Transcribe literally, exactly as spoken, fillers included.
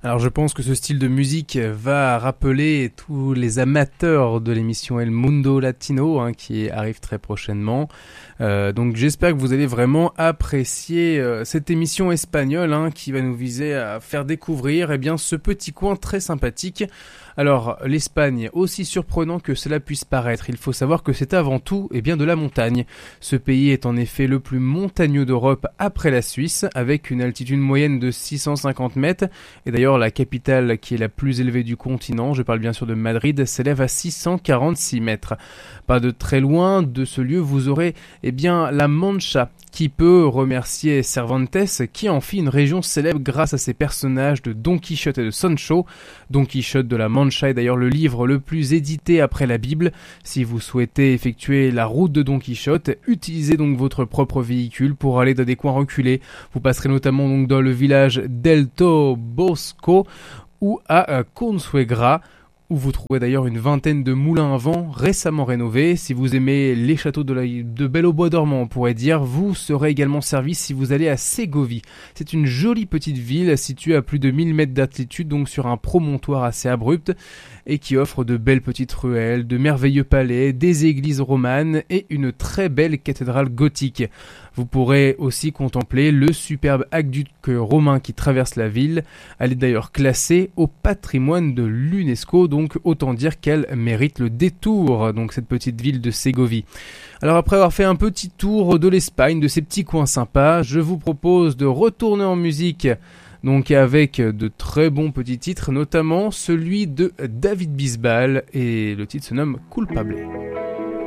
Alors je pense que ce style de musique va rappeler tous les amateurs de l'émission El Mundo Latino hein, qui arrive très prochainement. Euh, donc j'espère que vous allez vraiment apprécier euh, cette émission espagnole hein, qui va nous viser à faire découvrir eh bien, ce petit coin très sympathique. Alors l'Espagne, aussi surprenant que cela puisse paraître, il faut savoir que c'est avant tout eh bien, de la montagne. Ce pays est en effet le plus montagneux d'Europe après la Suisse, avec une altitude moyenne de six cent cinquante mètres. Et d'ailleurs la capitale qui est la plus élevée du continent, je parle bien sûr de Madrid, s'élève à six cent quarante-six mètres. Pas de très loin de ce lieu, vous aurez eh bien, la Mancha, qui peut remercier Cervantes, qui en fit une région célèbre grâce à ses personnages de Don Quichotte et de Sancho. Don Quichotte de la Mancha est d'ailleurs le livre le plus édité après la Bible. Si vous souhaitez effectuer la route de Don Quichotte, utilisez donc votre propre véhicule pour aller dans des coins reculés. Vous passerez notamment donc dans le village d'Elto Bosco ou à Consuegra, où vous trouverez d'ailleurs une vingtaine de moulins à vent récemment rénovés. Si vous aimez les châteaux de, la, de Belle-au-Bois-Dormant, on pourrait dire, vous serez également servi si vous allez à Ségovie. C'est une jolie petite ville située à plus de mille mètres d'altitude, donc sur un promontoire assez abrupt, et qui offre de belles petites ruelles, de merveilleux palais, des églises romanes et une très belle cathédrale gothique. Vous pourrez aussi contempler le superbe aqueduc romain qui traverse la ville. Elle est d'ailleurs classée au patrimoine de l'UNESCO, donc autant dire qu'elle mérite le détour, donc cette petite ville de Ségovie. Alors après avoir fait un petit tour de l'Espagne, de ces petits coins sympas, je vous propose de retourner en musique, donc avec de très bons petits titres, notamment celui de David Bisbal, et le titre se nomme Culpable.